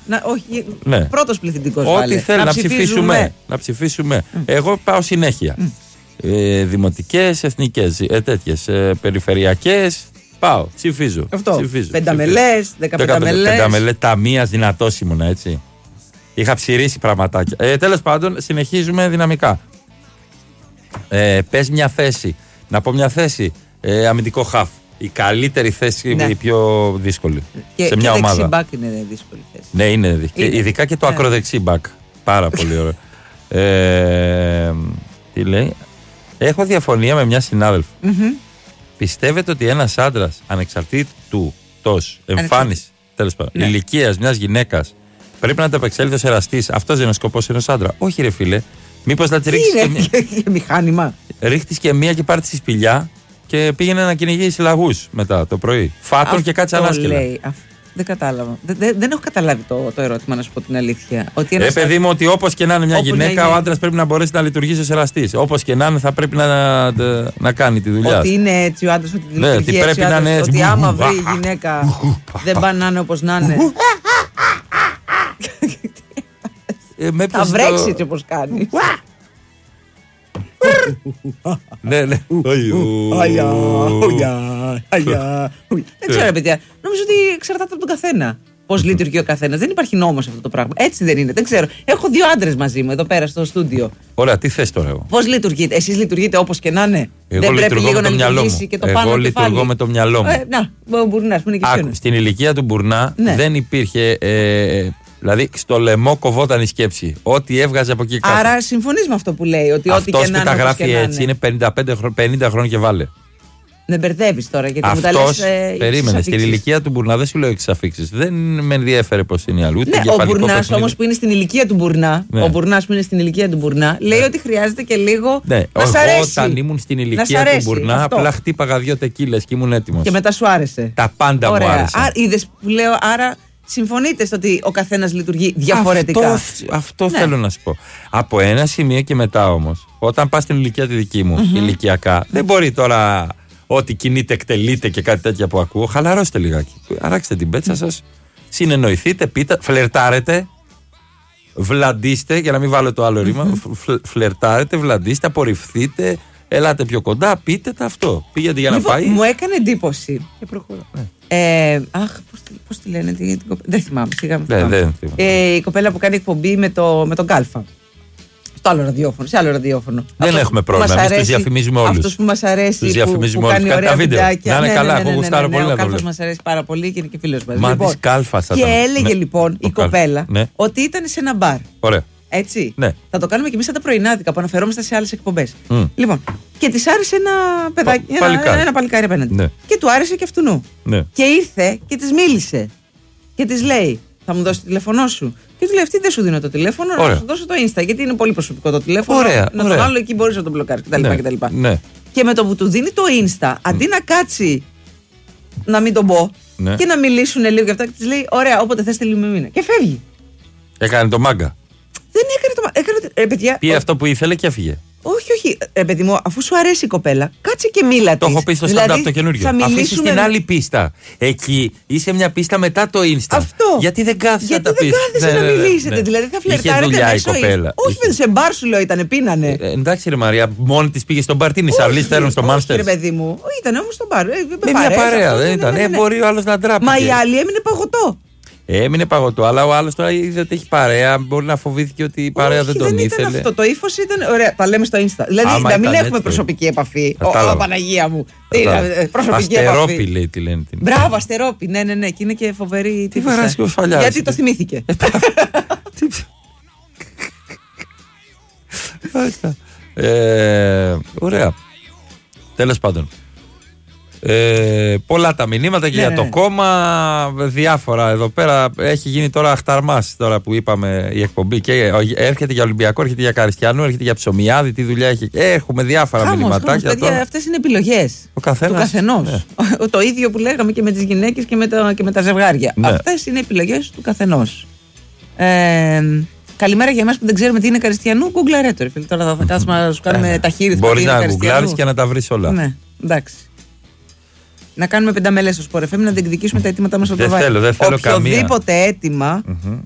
Όχι, Ναι. πρώτος πληθυντικός. Ό,τι θέλει να ψηφίσουμε. Εγώ πάω συνέχεια. Δημοτικές, εθνικές, τέτοιες, περιφερειακές. Πάω, ψηφίζω. Αυτό. Πενταμελές, 15μελές. Πενταμελές, ταμείας δυνατός ήμουνα, έτσι. Είχα ψηρίσει πραγματάκια. Τέλος πάντων, συνεχίζουμε δυναμικά. Πες μια θέση. Να πω μια θέση. Αμυντικό χαφ. Η καλύτερη θέση, η πιο δύσκολη. Σε μια ομάδα. Και δεξί μπακ είναι δύσκολη θέση. Ναι, είναι. Ειδικά και το ακροδεξί μπακ. Πάρα πολύ ωραίο. Τι λέει. Έχω διαφωνία με μια συνάδελφο. Πιστεύετε ότι ένας άντρας ανεξαρτήτως εμφάνιση, τέλος πάντων, ηλικίας μιας γυναίκας πρέπει να ανταπεξέλθει ως εραστής? Αυτός δεν είναι ο σκοπός ενός άντρα? Όχι, ρε φίλε. Μήπως θα τη ρίξεις και μηχάνημα. Ρίχτης και μία και πάρει τη σπηλιά και πήγαινε να κυνηγήσει λαγούς μετά το πρωί. Φάτον και κάτσε ανάσκελα. Δεν κατάλαβα. Δεν έχω καταλάβει το ερώτημα, να σου πω την αλήθεια. Παιδί μου, ότι όπως και να είναι μια γυναίκα, ο άντρας πρέπει να μπορέσει να λειτουργήσει ως εραστής. Όπως και να είναι, θα πρέπει να κάνει τη δουλειά. Ότι είναι έτσι ο άντρας, ότι λειτουργεί έτσι. Ότι άμα βρει η γυναίκα δεν πάνε να είναι όπως να είναι. Θα βρέξει έτσι όπως κάνει. Ναι. Δεν ξέρω, παιδιά. Νομίζω ότι εξαρτάται από τον καθένα. Πώς λειτουργεί ο καθένας. Δεν υπάρχει νόμος αυτό το πράγμα. Έτσι δεν είναι. Δεν ξέρω. Έχω 2 άντρες μαζί μου εδώ πέρα στο στούντιο. Ωραία, τι θες τώρα εγώ? Πώς λειτουργείτε? Εσείς λειτουργείτε όπως και να είναι? Δεν πρέπει λίγο να λειτουργήσει και το πάνω κεφάλι? Εγώ λειτουργώ με το μυαλό μου. Ο Μπουρνάς που είναι και εσύ. Στην ηλικία του Μπουρνά δεν υπήρχε. Δηλαδή στο λαιμό κοβόταν η σκέψη. Ό,τι έβγαζε από εκεί κάτω. Άρα συμφωνείς με αυτό που λέει? Ότι ό,τι και να είναι. Αυτός που τα γράφει έτσι είναι 50 χρόνια και βάλε. Με μπερδεύεις τώρα, γιατί μου τα λες. Περίμενε. Στην ηλικία του Μπουρνά δεν σου λέω εξαφίξεις. Δεν με ενδιέφερε πώς είναι η αλλού. Ο Μπουρνάς όμως που είναι στην ηλικία του Μπουρνά. Ο Μπουρνάς που είναι στην ηλικία του Μπουρνά λέει ότι χρειάζεται και λίγο να σ' αρέσει. Όταν ήμουν στην ηλικία του Μπουρνά, απλά χτύπαγα 2 τεκίλες και ήμουν έτοιμος. Και μετά σου άρεσε. Τα πάντα μου άρεσαν. Είδες που λέω, άρα. Συμφωνείτε στο ότι ο καθένας λειτουργεί διαφορετικά? Αυτό θέλω να σου πω. Από ένα σημείο και μετά όμως, όταν πας στην ηλικία τη δική μου, ηλικιακά, δεν μπορεί τώρα ό,τι κινείται, εκτελείται και κάτι τέτοια που ακούω. Χαλαρώστε λιγάκι. Αράξτε την πέτσα σας, συνεννοηθείτε, πείτε, φλερτάρετε, βλαντίστε, για να μην βάλω το άλλο ρήμα. Φλερτάρετε, βλαντίστε, απορριφθείτε, ελάτε πιο κοντά, πείτε τα αυτό. Πήγαινε για να πάει. Μου έκανε εντύπωση. Και προχωρώ. Πώς τη λένε, δεν θυμάμαι. Η κοπέλα που κάνει εκπομπή με τον Κάλφα. Στο άλλο ραδιόφωνο, σε άλλο ραδιόφωνο. Δεν έχουμε πρόβλημα. Εμείς τους διαφημίζουμε όλους. Αυτός που μας αρέσει. Τους διαφημίζουμε όλους. Κάνει τα βίντεο. Να είναι καλά, εγώ γουστάρω πολύ να το βλέπω. Ο Κάλφας μας αρέσει πάρα πολύ και είναι και φίλος μας. Και έλεγε λοιπόν η κοπέλα ότι ήταν σε ένα μπαρ. Ωραία. Έτσι. Ναι. Θα το κάνουμε και εμείς σαν τα πρωινάδικα που αναφερόμαστε σε άλλες εκπομπές. Λοιπόν, και της άρεσε ένα παιδάκι, ένα παλικάρι απέναντι. Ναι. Και του άρεσε και αυτού. Ναι. Και ήρθε και της μίλησε. Και της λέει: θα μου δώσει το τηλέφωνό σου? Και του λέει: αυτή δεν σου δίνω το τηλέφωνο, να σου δώσω το Insta. Γιατί είναι πολύ προσωπικό το τηλέφωνο. Να τον άλλο εκεί μπορείς να τον μπλοκάρεις κτλ. Ναι. Και με το που του δίνει το Insta, αντί να κάτσει να μην τον πω και να μιλήσουν λίγο και αυτά, και της λέει: ωραία, όποτε θες στείλει με μήνα. Και φεύγει. Έκανε το μάγκα. Δεν έκανε το μάγκα. Παιδιά. Πει αυτό που ήθελε και έφυγε. Όχι, παιδί μου, αφού σου αρέσει η κοπέλα, κάτσε και μίλα της. Το έχω πει στο stand-up το καινούριο. Αφού είσαι στην άλλη πίστα. Εκεί είσαι μια πίστα μετά το Insta. Αυτό. Γιατί δεν κάθεσαι να τα πεις? Γιατί δεν κάθεσαι να μιλήσετε? Δηλαδή θα φλερτάρετε μέσω Insta. Όχι, σε μπαρ σου λέω ήταν, πίνανε. Εντάξει, ρε Μαρία, μόνη της πήγε στον μπαρ. Τι είναι, αυλή στέλνουν στο Μάνστερ? Όχι, ρε παιδί μου, ήταν όμως στον μπαρ. Με μια παρέα δεν ήταν. Μπορεί ο άλλος να ντράπηκε. Μα η άλλη έμεινε παγωτό. Έμεινε παγωτό, αλλά ο άλλος τώρα είδε ότι έχει παρέα. Μπορεί να φοβήθηκε ότι η παρέα δεν τον ήθελε. Αυτό το ύφος ήταν. Ωραία, τα λέμε στο Insta. Δηλαδή να μην έχουμε προσωπική επαφή. Παναγία μου. Προσωπική επαφή. Αστερόπη λέει τι λένε. Μπράβο, Αστερόπη. Ναι. Και είναι και φοβερή. Τι βαράσει ο Σφαλιάς. Γιατί το θυμήθηκε. Ωραία. Τέλος πάντων. Πολλά τα μηνύματα και για το κόμμα, διάφορα εδώ πέρα. Έχει γίνει τώρα αχταρμάς τώρα που είπαμε η εκπομπή. Και έρχεται για Ολυμπιακό, έρχεται για Καριστιανό, έρχεται για Ψωμιάδη. Τι δουλειά έχει. Έχουμε διάφορα μηνυματάκια. Αυτές είναι επιλογές του καθενός. Το ίδιο που λέγαμε και με τις γυναίκες και με τα ζευγάρια. Αυτές είναι επιλογές του καθενός. Καλημέρα για εμάς που δεν ξέρουμε τι είναι Καριστιανού. Γκουγκλαρέ το, φίλε. Τώρα θα κάτσουμε να σου κάνουμε τα χείλη. Μπορείς να γκουγκλάρεις και να τα βρεις όλα. Ναι, εντάξει. Να κάνουμε πενταμελές στο Sport FM, να διεκδικήσουμε τα αιτήματά μας στο Τροβάρι. Δεν θέλω οποιοδήποτε αίτημα